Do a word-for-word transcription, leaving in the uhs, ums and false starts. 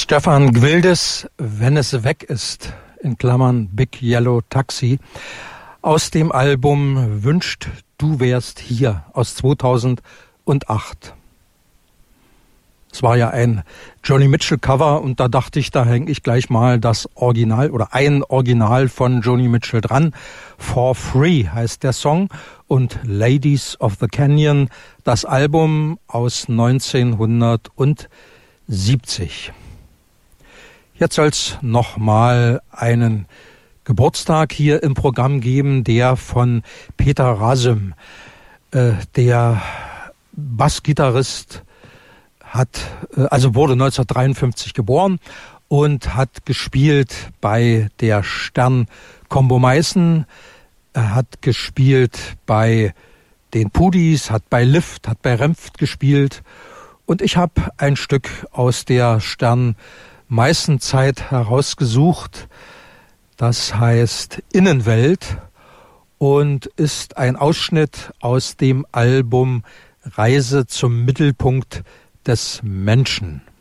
Stefan Gwildes, Wenn es weg ist, in Klammern Big Yellow Taxi, aus dem Album Wünscht du wärst hier aus zweitausendacht. Es war ja ein Joni Mitchell Cover und da dachte ich, da hänge ich gleich mal das Original oder ein Original von Joni Mitchell dran. For Free heißt der Song und Ladies of the Canyon, das Album aus neunzehnhundertsiebzig. Jetzt soll es nochmal einen Geburtstag hier im Programm geben, der von Peter Razym, äh, der Bassgitarrist, hat, äh, also wurde neunzehnhundertdreiundfünfzig geboren und hat gespielt bei der Stern Combo Meißen, er hat gespielt bei den Pudis, hat bei Lift, hat bei Renft gespielt und ich habe ein Stück aus der Stern Meißen-Zeit herausgesucht. Das heißt Innenwelt und ist ein Ausschnitt aus dem Album Reise zum Mittelpunkt des Menschen.